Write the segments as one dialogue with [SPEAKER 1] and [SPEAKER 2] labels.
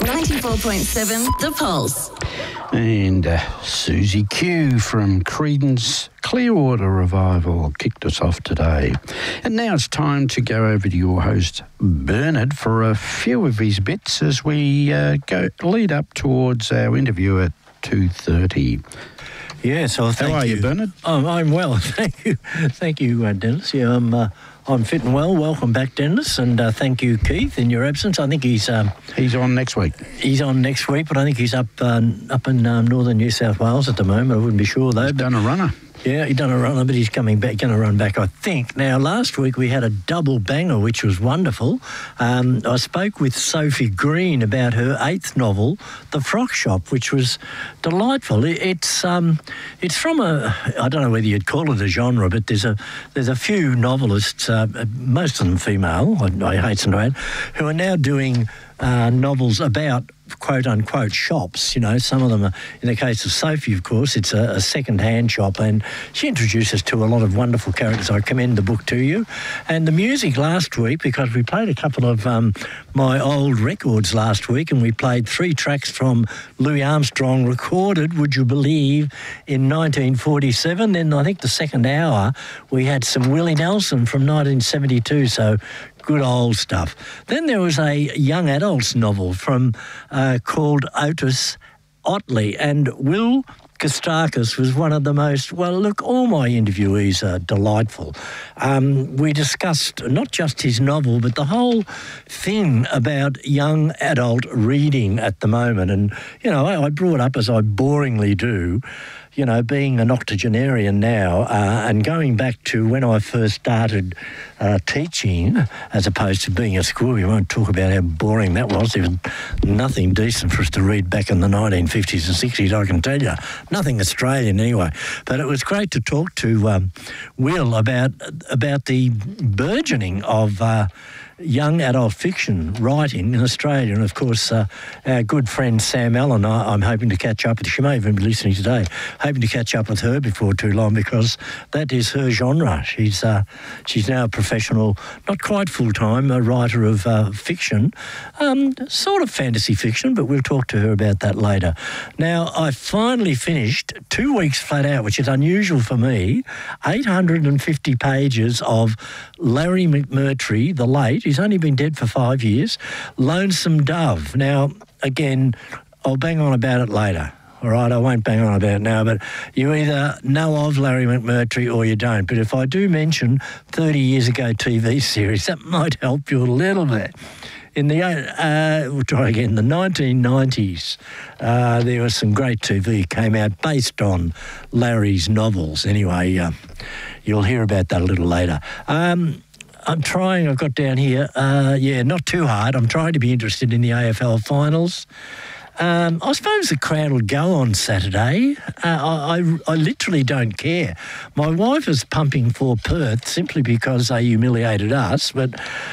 [SPEAKER 1] 94.7 The Pulse.
[SPEAKER 2] And Susie Q from Creedence Clearwater Revival kicked us off today. And now it's time to go over to your host, Bernard, for a few of his bits as we lead up towards our interview at 2:30.
[SPEAKER 3] Yes, well, thank you.
[SPEAKER 2] How are you, Bernard?
[SPEAKER 3] I'm well, thank you. Thank you, Dennis. Yeah, I'm fit and well. Welcome back, Dennis, and thank you, Keith, in your absence. I think he's on
[SPEAKER 2] next week.
[SPEAKER 3] He's on next week, but I think he's up in northern New South Wales at the moment. I wouldn't be sure, though.
[SPEAKER 2] He's done a runner.
[SPEAKER 3] Yeah, he's done a runner, but he's coming back, going to run back, I think. Now, last week we had a double banger, which was wonderful. I spoke with Sophie Green about her 8th novel, The Frock Shop, which was delightful. It's from I don't know whether you'd call it a genre, but there's a few novelists, most of them female, I hasten to add, who are now doing novels about quote-unquote shops. You know, some of them are, in the case of Sophie, of course, it's a second-hand shop, and she introduces to a lot of wonderful characters. I commend the book to you. And the music last week, because we played a couple of my old records last week, and we played 3 tracks from Louis Armstrong, recorded, would you believe, in 1947. Then I think the second hour we had some Willie Nelson from 1972, so good old stuff. Then there was a young adults novel from called Otis Otley, and Will Kostakis was one of the most, well, look, all my interviewees are delightful. We discussed not just his novel, but the whole thing about young adult reading at the moment. And, you know, I brought up, as I boringly do, you know, being an octogenarian now and going back to when I first started teaching, as opposed to being at school. We won't talk about how boring that was. There was nothing decent for us to read back in the 1950s and 60s, I can tell you. Nothing Australian anyway. But it was great to talk to Will about the burgeoning of young adult fiction writing in Australia. And, of course, our good friend Sam Allen, I'm hoping to catch up with. She may even be listening today. Hoping to catch up with her before too long, because that is her genre. She's now a professional, not quite full-time, a writer of fiction, sort of fantasy fiction, but we'll talk to her about that later. Now, I finally finished 2 weeks flat out, which is unusual for me, 850 pages of Larry McMurtry, the late. He's only been dead for 5 years. Lonesome Dove. Now, again, I'll bang on about it later. All right, I won't bang on about it now, but you either know of Larry McMurtry or you don't. But if I do mention 30 years ago TV series, that might help you a little bit. In the we'll try again, the 1990s, there was some great TV came out based on Larry's novels. Anyway, you'll hear about that a little later. I'm trying, I've got down here, not too hard. I'm trying to be interested in the AFL finals. I suppose the crowd will go on Saturday. I literally don't care. My wife is pumping for Perth simply because they humiliated us, but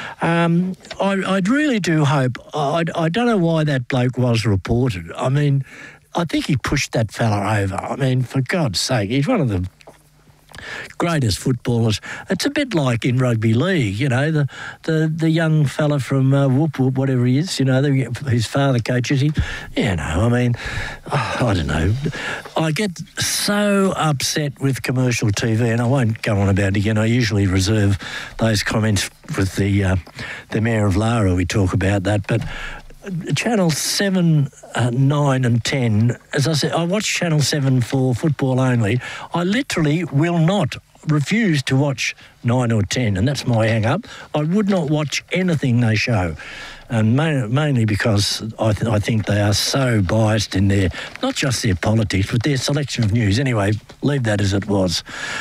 [SPEAKER 3] I really do hope. I don't know why that bloke was reported. I mean, I think he pushed that fella over. I mean, for God's sake, he's one of the greatest footballers. It's a bit like in rugby league, you know, the young fella from Whoop Whoop, whatever he is, you know, his father coaches him. You know, I mean, I don't know. I get so upset with commercial TV, and I won't go on about it again. I usually reserve those comments with the Mayor of Lara. We talk about that, but Channel 7, 9 and 10, as I said, I watch Channel 7 for football only. I literally will not refuse to watch 9 or 10, and that's my hang-up. I would not watch anything they show, and mainly because I think they are so biased in their, not just their politics, but their selection of news. Anyway, leave that as it was.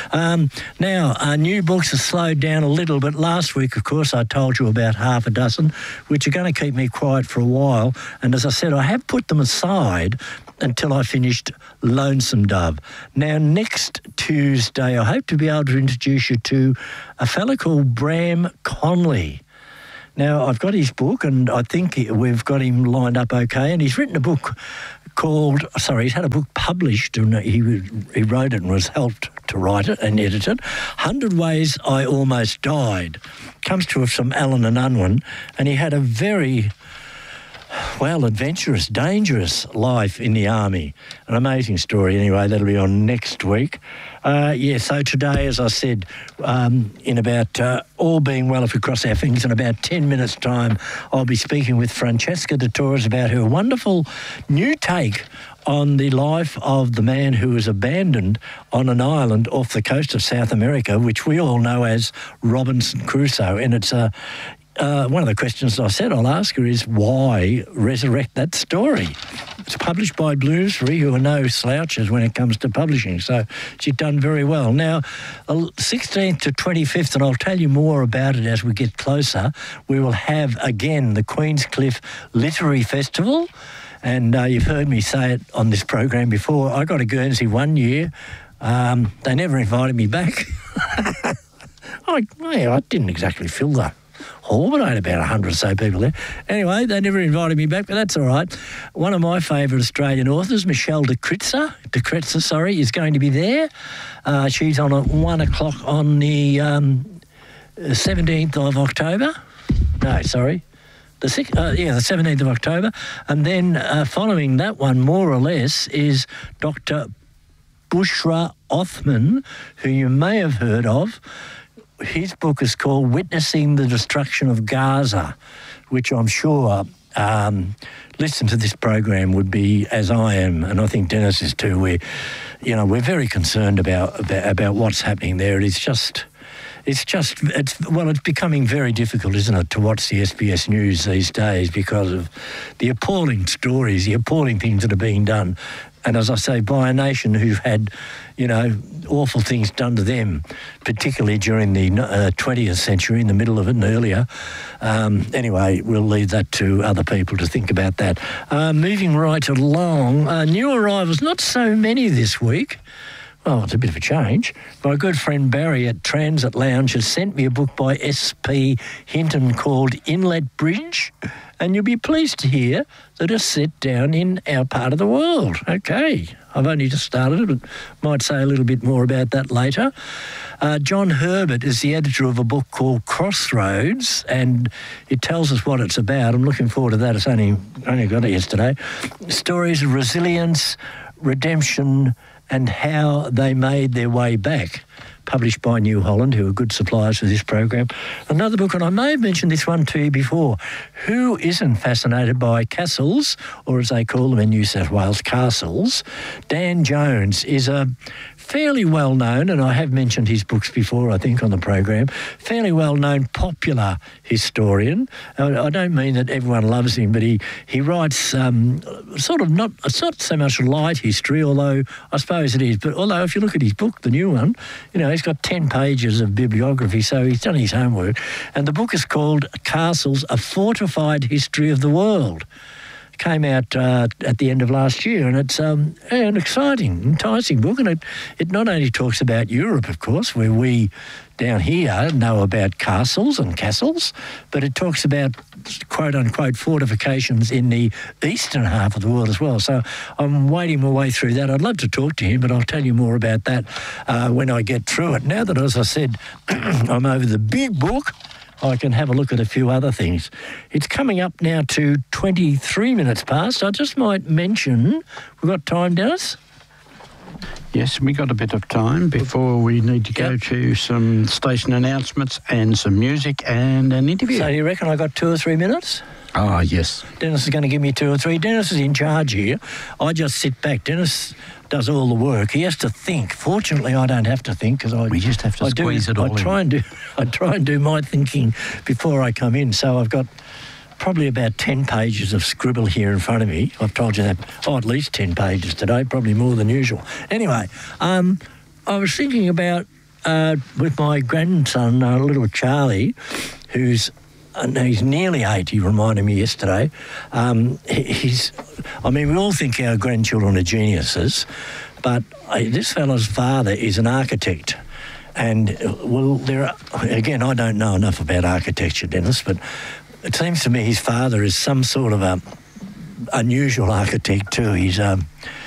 [SPEAKER 3] Now, new books have slowed down a little, but last week, of course, I told you about half a dozen, which are going to keep me quiet for a while, and as I said, I have put them aside until I finished Lonesome Dove. Now, next Tuesday, I hope to be able to introduce you to a fella called Bram Conley. Now, I've got his book, and I think we've got him lined up okay, and he's written a book he's had a book published, and he wrote it and was helped to write it and edit it, 100 Ways I Almost Died. Comes to us from Allen and Unwin, and he had a very adventurous, dangerous life in the army. An amazing story. Anyway, that'll be on next week. So today, as I said, in about, all being well, if we cross our fingers, in about 10 minutes' time, I'll be speaking with Francesca de Torres about her wonderful new take on the life of the man who was abandoned on an island off the coast of South America, which we all know as Robinson Crusoe. And it's one of the questions I said I'll ask her is why resurrect that story? It's published by Bloomsbury, who are no slouches when it comes to publishing, so she's done very well. Now, 16th to 25th, and I'll tell you more about it as we get closer, we will have again the Queenscliff Literary Festival. And you've heard me say it on this program before. I got to Guernsey one year. They never invited me back. I didn't exactly fill the hall, but I had about 100 or so people there. Anyway, they never invited me back, but that's all right. One of my favourite Australian authors, Michelle de Kretser, is going to be there. She's on at 1 o'clock on the 17th of October. No, sorry. The 17th of October. And then following that one, more or less, is Dr. Bushra Othman, who you may have heard of. His book is called Witnessing the Destruction of Gaza, which I'm sure listen to this program would be, as I am, and I think Dennis is too, we're very concerned about what's happening there. It's becoming very difficult, isn't it, to watch the SBS News these days because of the appalling stories, the appalling things that are being done. And as I say, by a nation who've had, awful things done to them, particularly during the 20th century, in the middle of it and earlier. Anyway, we'll leave that to other people to think about that. Moving right along, new arrivals, not so many this week. Well, it's a bit of a change. My good friend Barry at Transit Lounge has sent me a book by S.P. Hinton called Inlet Bridge, and you'll be pleased to hear that it's set down in our part of the world. Okay, I've only just started it, but might say a little bit more about that later. John Herbert is the editor of a book called Crossroads, and it tells us what it's about. I'm looking forward to that. It's only got it yesterday. Stories of resilience, redemption, and how they made their way back, published by New Holland, who are good suppliers for this program. Another book, and I may have mentioned this one to you before, Who Isn't Fascinated by Castles, or as they call them in New South Wales, Castles? Dan Jones is a fairly well-known, and I have mentioned his books before, I think, on the program, fairly well-known popular historian. I don't mean that everyone loves him, but he writes not so much light history, although I suppose it is. But although if you look at his book, the new one, he's got 10 pages of bibliography, so he's done his homework. And the book is called Castles, A Fortified History of the World. Came out at the end of last year, and it's an exciting, enticing book, and it not only talks about Europe, of course, where we down here know about castles, but it talks about quote-unquote fortifications in the eastern half of the world as well. So I'm wading my way through that. I'd love to talk to him, but I'll tell you more about that when I get through it. Now that, as I said, I'm over the big book, I can have a look at a few other things. It's coming up now to 23 minutes past. I just might mention, we've got time, Dennis?
[SPEAKER 2] Yes, we got a bit of time before we need to go to some station announcements and some music and an interview.
[SPEAKER 3] So you reckon I got 2 or 3 minutes?
[SPEAKER 2] Oh, yes.
[SPEAKER 3] Dennis is going to give me 2 or 3. Dennis is in charge here. I just sit back. Dennis does all the work. He has to think. Fortunately, I don't have to think because we just have to squeeze it all in. I try and do my thinking before I come in. So I've got probably about 10 pages of scribble here in front of me. I've told you that. At least 10 pages today, probably more than usual. Anyway, I was thinking about with my grandson, little Charlie, he's nearly 8, he reminded me yesterday. We all think our grandchildren are geniuses, but this fella's father is an architect. And, again, I don't know enough about architecture, Dennis, but it seems to me his father is some sort of a unusual architect too.